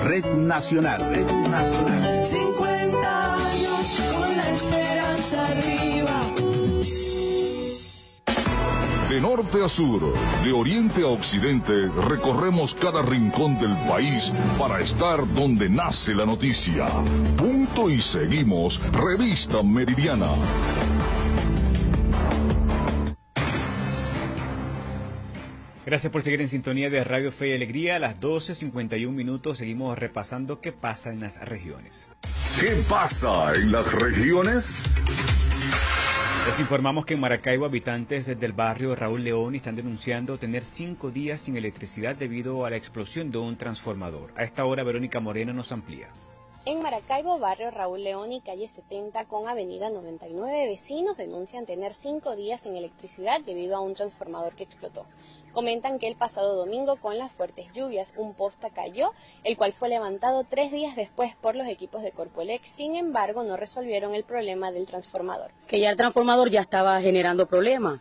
Red Nacional. 50 años con la esperanza arriba. De norte a sur, de oriente a occidente, recorremos cada rincón del país para estar donde nace la noticia. Punto y seguimos, Revista Meridiana. Gracias por seguir en sintonía de Radio Fe y Alegría. A las 12:51 seguimos repasando qué pasa en las regiones. ¿Qué pasa en las regiones? Les informamos que en Maracaibo habitantes del barrio Raúl León están denunciando tener 5 días sin electricidad debido a la explosión de un transformador. A esta hora Verónica Moreno nos amplía. En Maracaibo, barrio Raúl León y calle 70 con avenida 99, vecinos denuncian tener 5 días sin electricidad debido a un transformador que explotó. Comentan que el pasado domingo, con las fuertes lluvias, un poste cayó, el cual fue levantado 3 días después por los equipos de Corpoelec. Sin embargo, no resolvieron el problema del transformador. Que ya el transformador ya estaba generando problemas.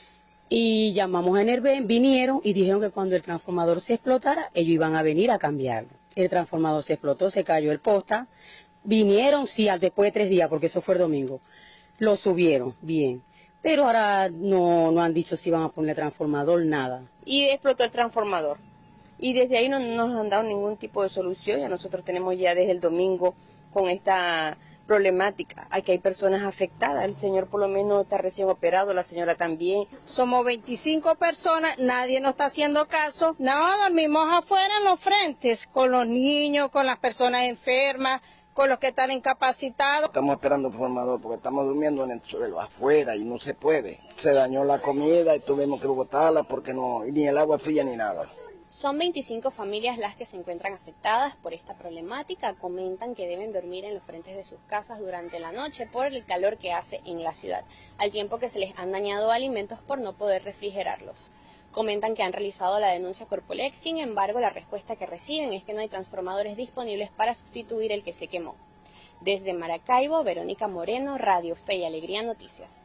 Y llamamos a Enerven, vinieron y dijeron que cuando el transformador se explotara, ellos iban a venir a cambiarlo. El transformador se explotó, se cayó el poste. Vinieron, sí, después de 3 días, porque eso fue el domingo. Lo subieron, bien. Pero ahora no han dicho si van a poner transformador, nada. Y explotó el transformador. Y desde ahí no nos han dado ningún tipo de solución. Ya nosotros tenemos ya desde el domingo con esta problemática. Aquí hay personas afectadas. El señor por lo menos está recién operado, la señora también. Somos 25 personas, nadie nos está haciendo caso. No, dormimos afuera en los frentes, con los niños, con las personas enfermas, con los que están incapacitados. Estamos esperando un formador porque estamos durmiendo en el suelo afuera y no se puede. Se dañó la comida y tuvimos que botarla porque no, ni el agua fría ni nada. Son 25 familias las que se encuentran afectadas por esta problemática. Comentan que deben dormir en los frentes de sus casas durante la noche por el calor que hace en la ciudad, al tiempo que se les han dañado alimentos por no poder refrigerarlos. Comentan que han realizado la denuncia a Corpoelec, sin embargo la respuesta que reciben es que no hay transformadores disponibles para sustituir el que se quemó. Desde Maracaibo, Verónica Moreno, Radio Fe y Alegría Noticias.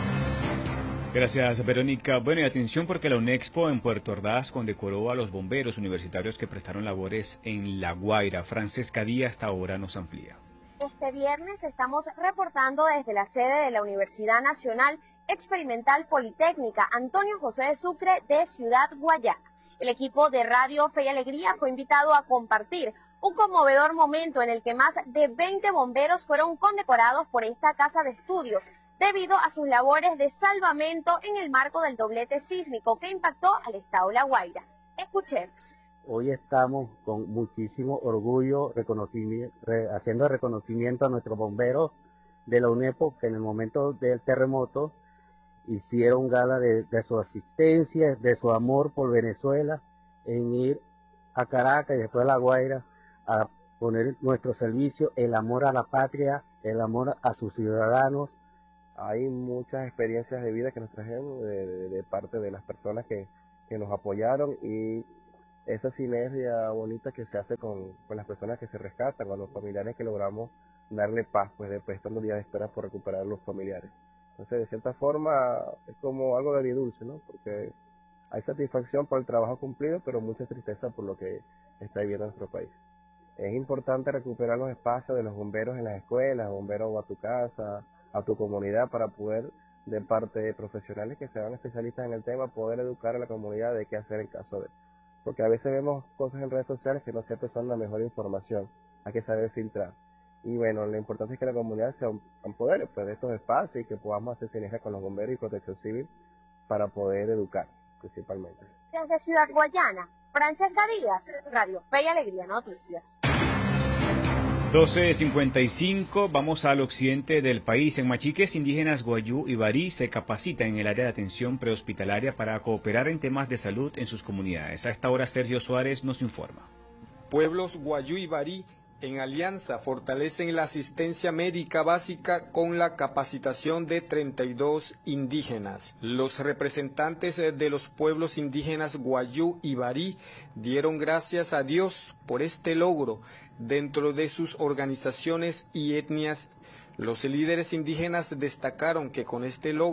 Gracias, Verónica. Bueno, y atención porque la UNEXPO en Puerto Ordaz condecoró a los bomberos universitarios que prestaron labores en La Guaira. Francesca Díaz hasta ahora nos amplía. Este viernes estamos reportando desde la sede de la Universidad Nacional Experimental Politécnica Antonio José de Sucre de Ciudad Guayana. El equipo de Radio Fe y Alegría fue invitado a compartir un conmovedor momento en el que más de 20 bomberos fueron condecorados por esta casa de estudios debido a sus labores de salvamento en el marco del doblete sísmico que impactó al estado La Guaira. Escuchemos. Hoy estamos con muchísimo orgullo haciendo reconocimiento a nuestros bomberos de la UNEPO que en el momento del terremoto hicieron gala de su asistencia, de su amor por Venezuela, en ir a Caracas y después a La Guaira a poner nuestro servicio, el amor a la patria, el amor a sus ciudadanos. Hay muchas experiencias de vida que nos trajeron de parte de las personas que nos apoyaron y esa sinergia bonita que se hace con las personas que se rescatan, con los familiares que logramos darle paz, pues después estando días de espera por recuperar a los familiares. Entonces, de cierta forma, es como algo de agridulce, ¿no? Porque hay satisfacción por el trabajo cumplido, pero mucha tristeza por lo que está viviendo nuestro país. Es importante recuperar los espacios de los bomberos en las escuelas, bomberos a tu casa, a tu comunidad, para poder, de parte de profesionales que sean especialistas en el tema, poder educar a la comunidad de qué hacer en caso de... Porque a veces vemos cosas en redes sociales que no siempre son la mejor información, hay que saber filtrar. Y bueno, lo importante es que la comunidad se empodere pues, de estos espacios y que podamos hacer sinergia con los bomberos y protección civil para poder educar, principalmente. Desde Ciudad Guayana, Francesca Díaz, Radio Fe y Alegría Noticias. 12:55, vamos al occidente del país. En Machiques, indígenas Guayú y Barí se capacitan en el área de atención prehospitalaria para cooperar en temas de salud en sus comunidades. A esta hora, Sergio Suárez nos informa. Pueblos Guayú y Barí, en alianza, fortalecen la asistencia médica básica con la capacitación de 32 indígenas. Los representantes de los pueblos indígenas Guayú y Barí dieron gracias a Dios por este logro dentro de sus organizaciones y etnias. Los líderes indígenas destacaron que con este logro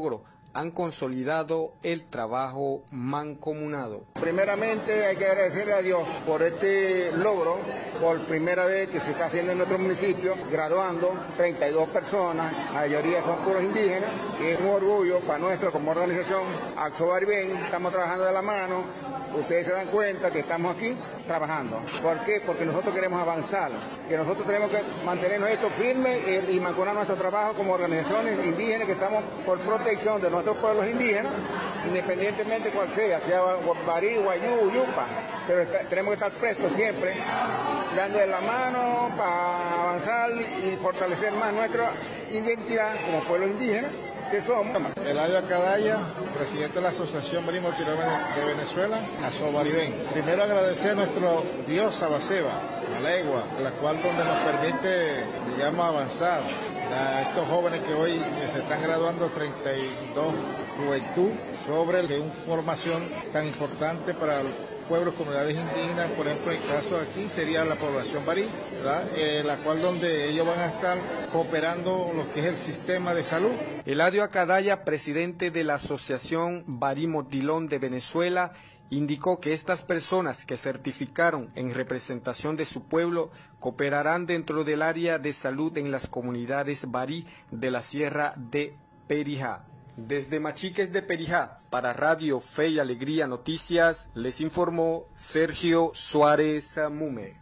han consolidado el trabajo mancomunado. Primeramente hay que agradecerle a Dios por este logro, por primera vez que se está haciendo en nuestro municipio, graduando 32 personas, la mayoría son puros indígenas, y es un orgullo para nosotros como organización. Axo Baribén, estamos trabajando de la mano, ustedes se dan cuenta que estamos aquí trabajando. ¿Por qué? Porque nosotros queremos avanzar, que nosotros tenemos que mantenernos esto firme y mancomunar nuestro trabajo como organizaciones indígenas que estamos por protección de nuestros pueblos indígenas, independientemente cuál sea Barí, Guayú, Yupa, pero tenemos que estar prestos siempre, dándole la mano para avanzar y fortalecer más nuestra identidad como pueblo indígena que somos. Eladio Acadaya, presidente de la Asociación Barí Motirón de Venezuela, Axo Baribén. Primero agradecer a nuestro Dios Abaseba, a la Egua, la cual donde nos permite, digamos, avanzar. A estos jóvenes que hoy se están graduando 32 juventud sobre una formación tan importante para pueblos, comunidades indígenas. Por ejemplo, el caso aquí sería la población barí, ¿verdad? La cual donde ellos van a estar cooperando lo que es el sistema de salud. Eladio Acadaya, presidente de la Asociación Barí Motilón de Venezuela, indicó que estas personas que certificaron en representación de su pueblo cooperarán dentro del área de salud en las comunidades barí de la Sierra de Perijá. Desde Machiques de Perijá, para Radio Fe y Alegría Noticias, les informó Sergio Suárez Mume.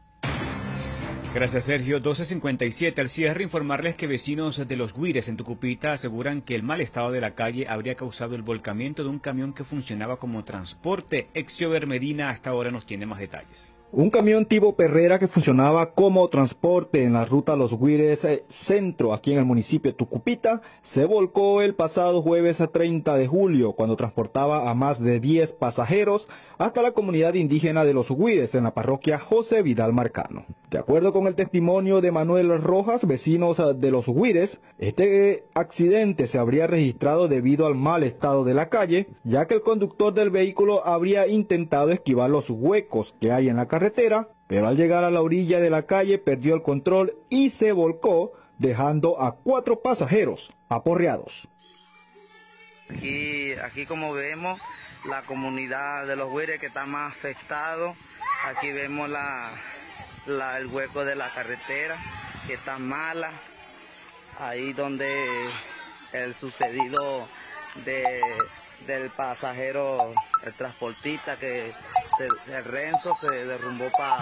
Gracias, Sergio. 12:57. Al cierre, informarles que vecinos de Los Guires en Tucupita aseguran que el mal estado de la calle habría causado el volcamiento de un camión que funcionaba como transporte. Exiober Medina hasta ahora nos tiene más detalles. Un camión tipo Perrera que funcionaba como transporte en la ruta Los Guires Centro, aquí en el municipio de Tucupita, se volcó el pasado jueves 30 de julio, cuando transportaba a más de 10 pasajeros hasta la comunidad indígena de Los Guires, en la parroquia José Vidal Marcano. De acuerdo con el testimonio de Manuel Rojas, vecinos de Los Guires, este accidente se habría registrado debido al mal estado de la calle, ya que el conductor del vehículo habría intentado esquivar los huecos que hay en la carretera, pero al llegar a la orilla de la calle perdió el control y se volcó, dejando a 4 pasajeros aporreados. Aquí como vemos, la comunidad de Los Guires que está más afectado, aquí vemos el hueco de la carretera que está mala, ahí donde el sucedido del pasajero, el transportista, que el Renzo se derrumbó para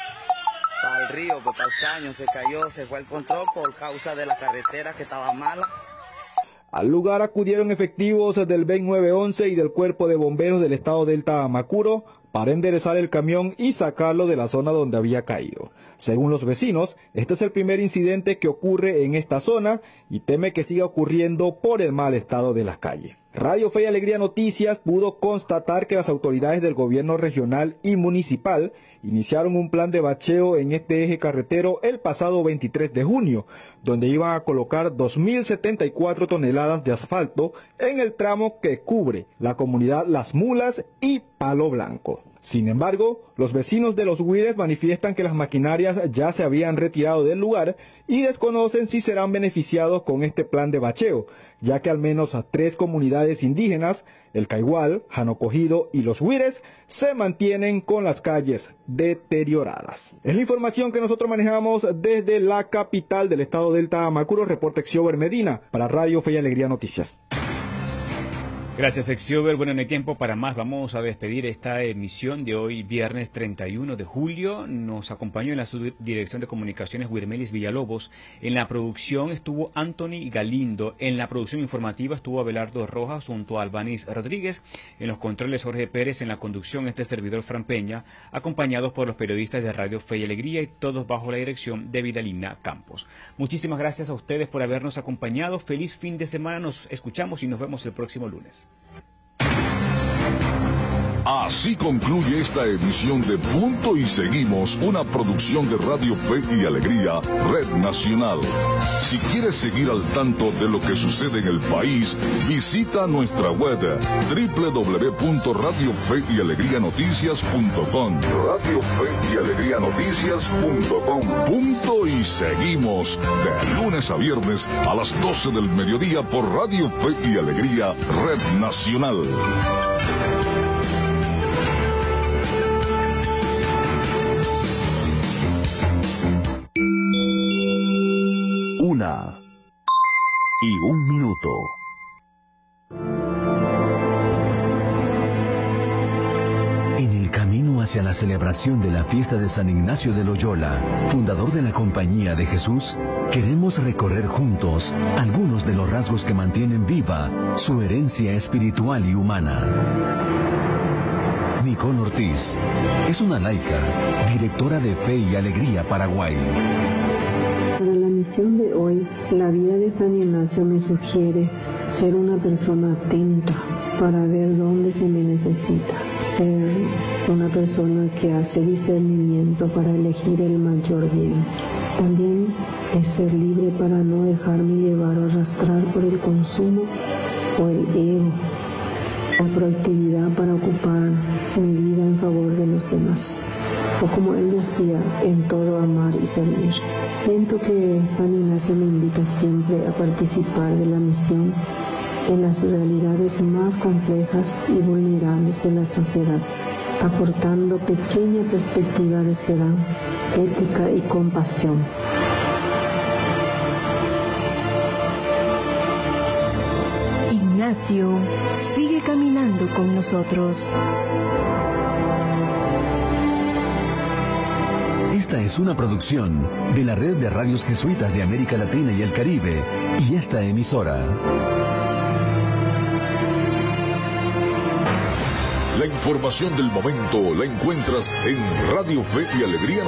el río, para el caño, se cayó, se fue el control por causa de la carretera que estaba mala. Al lugar acudieron efectivos del BEN 911 y del Cuerpo de Bomberos del Estado Delta Amacuro para enderezar el camión y sacarlo de la zona donde había caído. Según los vecinos, este es el primer incidente que ocurre en esta zona y teme que siga ocurriendo por el mal estado de las calles. Radio Fe y Alegría Noticias pudo constatar que las autoridades del gobierno regional y municipal iniciaron un plan de bacheo en este eje carretero el pasado 23 de junio, donde iban a colocar 2.074 toneladas de asfalto en el tramo que cubre la comunidad Las Mulas y Palo Blanco. Sin embargo, los vecinos de Los Guires manifiestan que las maquinarias ya se habían retirado del lugar y desconocen si serán beneficiados con este plan de bacheo, ya que al menos 3 comunidades indígenas, el Caigual, Jano Cogido y Los Guires, se mantienen con las calles deterioradas. Es la información que nosotros manejamos desde la capital del estado Delta Amacuro. Reporta Exiober Medina para Radio Fe y Alegría Noticias. Gracias, Exiober. Bueno, no hay tiempo para más. Vamos a despedir esta emisión de hoy, viernes 31 de julio. Nos acompañó en la subdirección de comunicaciones Wirmelis Villalobos. En la producción estuvo Anthony Galindo. En la producción informativa estuvo Abelardo Rojas junto a Albanis Rodríguez. En los controles Jorge Pérez. En la conducción este servidor Fran Peña, acompañados por los periodistas de Radio Fe y Alegría y todos bajo la dirección de Vidalina Campos. Muchísimas gracias a ustedes por habernos acompañado. Feliz fin de semana. Nos escuchamos y nos vemos el próximo lunes. Así concluye esta edición de Punto y Seguimos, una producción de Radio Fe y Alegría, Red Nacional. Si quieres seguir al tanto de lo que sucede en el país, visita nuestra web www.radiofeyalegrianoticias.com. Radio Fe y Alegría feyanoticias.com. Punto y seguimos de lunes a viernes a las 12 del mediodía por Radio Fe y Alegría, Red Nacional. Una y un minuto. En el camino hacia la celebración de la fiesta de San Ignacio de Loyola, fundador de la Compañía de Jesús, queremos recorrer juntos algunos de los rasgos que mantienen viva su herencia espiritual y humana. Nicole Ortiz es una laica, directora de Fe y Alegría Paraguay. Para la misión de hoy, la vida de San Ignacio me sugiere ser una persona atenta para ver dónde se me necesita, ser una persona que hace discernimiento para elegir el mayor bien. También es ser libre para no dejarme llevar o arrastrar por el consumo o el ego, la proactividad para ocupar mi vida en favor de los demás. O como él decía, en todo amar y servir. Siento que San Ignacio me invita siempre a participar de la misión en las realidades más complejas y vulnerables de la sociedad, aportando pequeña perspectiva de esperanza, ética y compasión. Ignacio sigue caminando con nosotros. Esta es una producción de la Red de Radios Jesuitas de América Latina y el Caribe y esta emisora. La información del momento la encuentras en Radio Fe y Alegría